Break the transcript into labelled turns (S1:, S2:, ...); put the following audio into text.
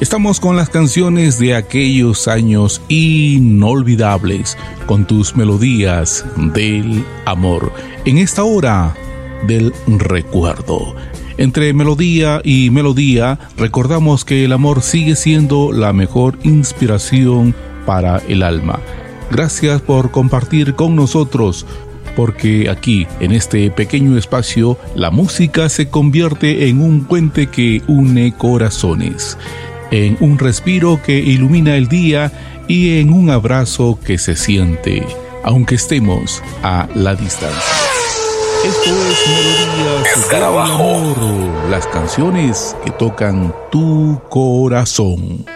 S1: Estamos con las canciones de aquellos años inolvidables, con tus melodías del amor. En esta hora del recuerdo. Entre melodía y melodía, recordamos que el amor sigue siendo la mejor inspiración para el alma. Gracias por compartir con nosotros, porque aquí, en este pequeño espacio, la música se convierte en un puente que une corazones, en un respiro que ilumina el día y en un abrazo que se siente, aunque estemos a la distancia. Esto es Melodías
S2: Escarabajo.
S1: del Amor, las canciones que tocan tu corazón.